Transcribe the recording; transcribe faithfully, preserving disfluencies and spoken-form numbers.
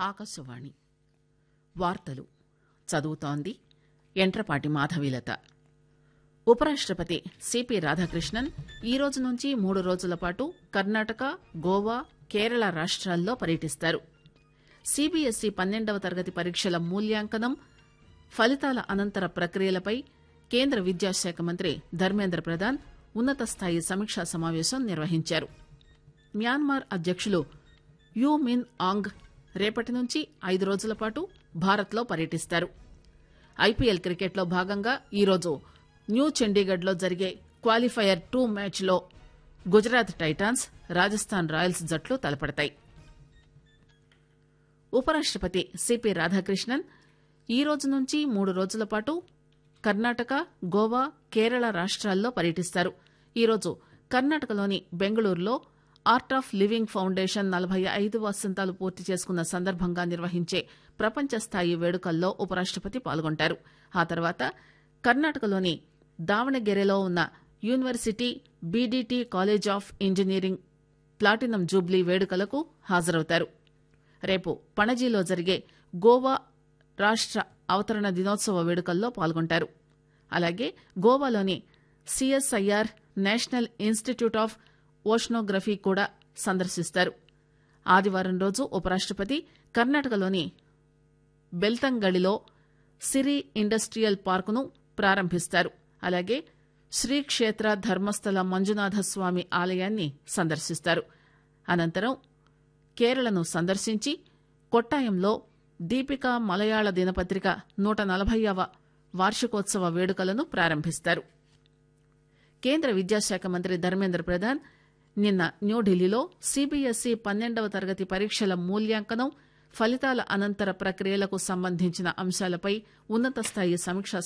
ఆకాశవాణి వార్తలు చదువుతోంది యంట్రపాటి మాధవీలత. ఉపరాష్టపతి సిపి రాధాకృష్ణన్ ఈ రోజు నుంచి మూడు రోజుల పాటు కర్ణాటక, గోవా, కేరళ రాష్ట్రాల్లో పర్యటిస్తారు. సిబిఎస్ఈ పన్నెండవ తరగతి పరీక్షల మూల్యాంకనం, ఫలితాల అనంతర ప్రక్రియలపై కేంద్ర విద్యాశాఖ మంత్రి ధర్మేంద్ర ప్రధాన్ ఉన్నత స్థాయి సమీక్షా సమావేశం నిర్వహించారు. మ్యాన్మార్ అధ్యకులు యూ మిన్ ఆంగ్ రేపటి నుంచి ఐదు రోజుల పాటు భారత్లో పర్యటిస్తారు. ఐపీఎల్ క్రికెట్లో భాగంగా ఈరోజు న్యూ చండీగఢ్ లో జరిగే క్వాలిఫైయర్ టూ మ్యాచ్ లో గుజరాత్ టైటాన్స్, రాజస్థాన్ రాయల్స్ జట్లు తలపడతాయి. ఉపరాష్టపతి సిపి రాధాకృష్ణన్ ఈ రోజు నుంచి మూడు రోజుల పాటు కర్ణాటక, గోవా, కేరళ రాష్ట్రాల్లో పర్యటిస్తారు. ఈరోజు కర్ణాటకలోని బెంగళూరులో ఆర్ట్ ఆఫ్ లివింగ్ ఫౌండేషన్ నలభై ఐదు వసంతాలు పూర్తి చేసుకున్న సందర్భంగా నిర్వహించే ప్రపంచ స్థాయి వేడుకల్లో ఉపరాష్టపతి పాల్గొంటారు. ఆ తర్వాత కర్ణాటకలోని దావణగెరెలో ఉన్న university BDT college of engineering platinum Jubilee వేడుకలకు హాజరవుతారు. రేపు పణజీలో జరిగే గోవా రాష్ట అవతరణ దినోత్సవ వేడుకల్లో పాల్గొంటారు. అలాగే గోవాలోని CSIR national institute of oceanography కూడా సందర్శిస్తారు. ఆదివారం రోజు ఉపరాష్టపతి కర్ణాటకలోని బెల్తంగళిలో సిరి ఇండస్ట్రియల్ పార్కును ప్రారంభిస్తారు. అలాగే శ్రీక్షేత్ర ధర్మస్థల మంజునాథ స్వామి ఆలయాన్ని సందర్శిస్తారు. అనంతరం కేరళను సందర్శించి కొట్టాయంలో దీపికా మలయాళ దినపత్రిక నూట నలభైవ వార్షికోత్సవ వేడుకలను ప్రారంభిస్తారు. కేంద్ర విద్యాశాఖ మంత్రి ధర్మేంద్ర ప్రధాన్ నిన్న న్యూఢిల్లీలో సిబిఎస్ఈ పన్నెండవ తరగతి పరీక్షల మూల్యాంకనం, ఫలితాల అనంతర ప్రక్రియలకు సంబంధించిన అంశాలపై ఉన్నత స్థాయి సమీక్షా